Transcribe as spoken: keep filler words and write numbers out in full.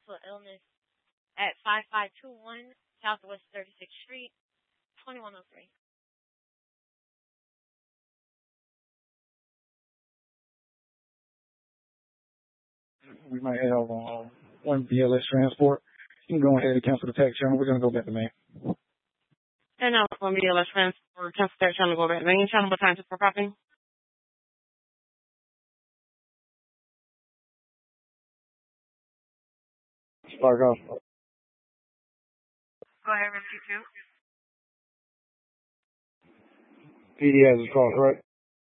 mental illness at five five two one Southwest thirty-sixth Street, twenty-one oh three. We might have uh, one B L S transport. You can go ahead and cancel the tax channel. We're going to go back to main. And now one B L S transport, cancel tax channel, go back to main channel. What time is for copying? Spark off. Go ahead, repeat two. P D has a call, correct?